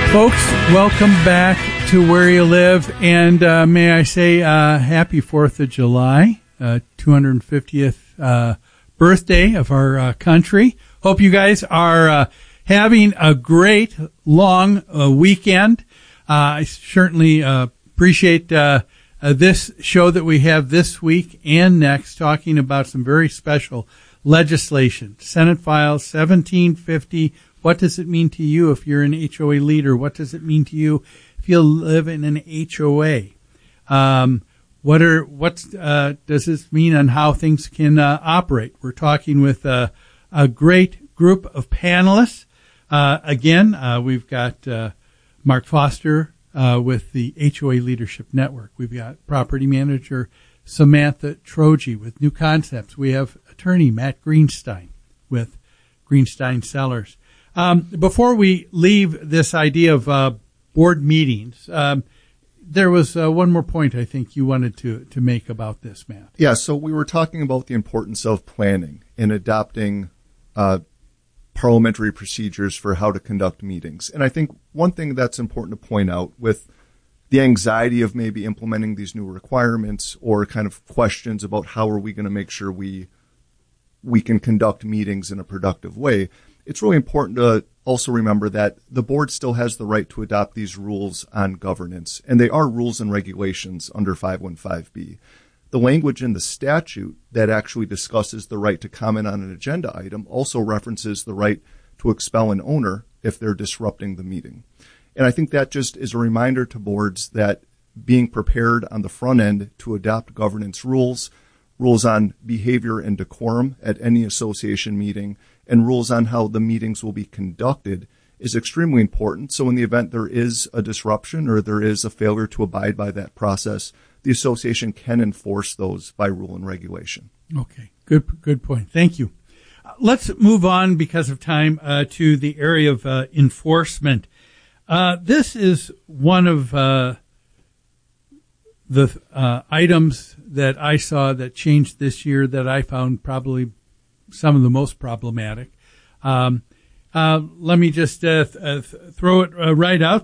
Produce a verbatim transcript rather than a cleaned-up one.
Folks, welcome back to Where You Live, and uh, may I say uh, happy fourth of July, uh, two hundred fiftieth uh, birthday of our uh, country. Hope you guys are uh, having a great long uh, weekend. Uh, I certainly uh, appreciate uh, uh, this show that we have this week and next, talking about some very special legislation. Senate File seventeen fifty. What does it mean to you if you're an H O A leader? What does it mean to you if you live in an H O A? Um, what are what uh, does this mean on how things can uh, operate? We're talking with uh, a great group of panelists. Uh, again, uh, we've got uh, Mark Foster uh, with the H O A Leadership Network. We've got property manager Samantha Troji with New Concepts. We have attorney Matt Greenstein with Greenstein Sellers. Um, before we leave this idea of uh, board meetings, um, there was uh, one more point I think you wanted to, to make about this, Matt. Yeah, so we were talking about the importance of planning and adopting uh, parliamentary procedures for how to conduct meetings. And I think one thing that's important to point out with the anxiety of maybe implementing these new requirements or kind of questions about how are we going to make sure we we can conduct meetings in a productive way, it's really important to also remember that the board still has the right to adopt these rules on governance, and they are rules and regulations under five fifteen B. The language in the statute that actually discusses the right to comment on an agenda item also references the right to expel an owner if they're disrupting the meeting. And I think that just is a reminder to boards that being prepared on the front end to adopt governance rules, rules on behavior and decorum at any association meeting, and rules on how the meetings will be conducted is extremely important. So in the event there is a disruption or there is a failure to abide by that process, the association can enforce those by rule and regulation. Okay, good good point. Thank you. Uh, let's move on, because of time, uh, to the area of uh, enforcement. Uh, this is one of uh, the uh, items that I saw that changed this year that I found probably some of the most problematic. Um, uh, let me just uh, th- uh, th- throw it uh, right out